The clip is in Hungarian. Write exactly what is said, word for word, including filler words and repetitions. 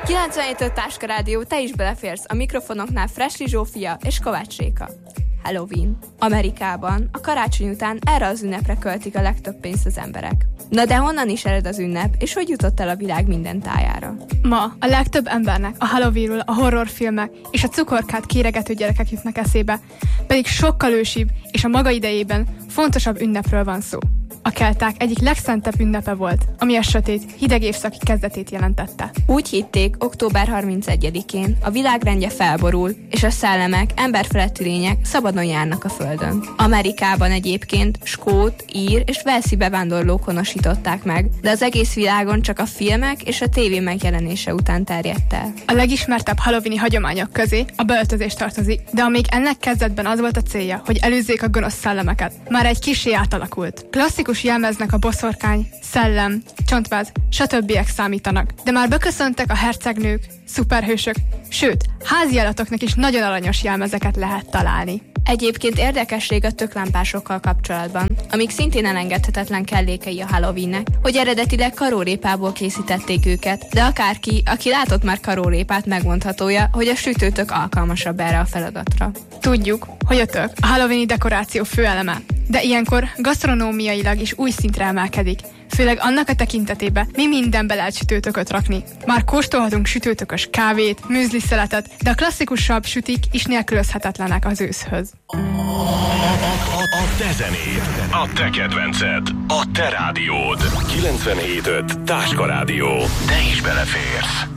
kilencvenhét öt Táska Rádió, te is beleférsz. A mikrofonoknál Fresli Zsófia és Kovács Réka. Halloween. Amerikában a karácsony után erre az ünnepre költik a legtöbb pénzt az emberek. Na de honnan is ered az ünnep, és hogy jutott el a világ minden tájára? Ma a legtöbb embernek a Halloweenról a horrorfilmek és a cukorkát kéregető gyerekek jutnak eszébe, pedig sokkal ősibb és a maga idejében fontosabb ünnepről van szó. A kelták egyik legszentebb ünnepe volt, ami a sötét, hideg évszaki kezdetét jelentette. Úgy hitték, október harmincegyedikén a világrendje felborul, és a szellemek, emberfeletti lények szabadon járnak a földön. Amerikában egyébként skót, ír és velszi bevándorlók honosították meg, de az egész világon csak a filmek és a tévé megjelenése után terjedt el. A legismertebb halloweeni hagyományok közé a beöltözés tartozik, de amíg ennek kezdetben az volt a célja, hogy előzzék a gonosz szellemeket, már egy kissé átalakult. Klasszikus jelmeznek a boszorkány, szellem, csontváz, stb. Számítanak, de már beköszöntek a hercegnők, szuperhősök, sőt, háziállatoknak is nagyon aranyos jelmezeket lehet találni. Egyébként érdekesség a töklámpásokkal kapcsolatban, amik szintén elengedhetetlen kellékei a Halloweennek, hogy eredetileg karórépából készítették őket, de akárki, aki látott már karórépát, megmondhatója, hogy a sütőtök alkalmasabb erre a feladatra. Tudjuk, hogy a tök a halloweeni dekoráció főeleme, de ilyenkor gasztronómiailag is új szintre emelkedik, főleg annak a tekintetében, mi mindenbe lehet sütőtököt rakni. Már kóstolhatunk sütőtökös kávét, műzli szeletet, de a klasszikusabb sütik is nélkülözhetetlenek az őszhöz. A, a, a te zenéd, a te kedvenced, a te rádiód. kilencvenhét öt Táska Rádió. Te is beleférsz.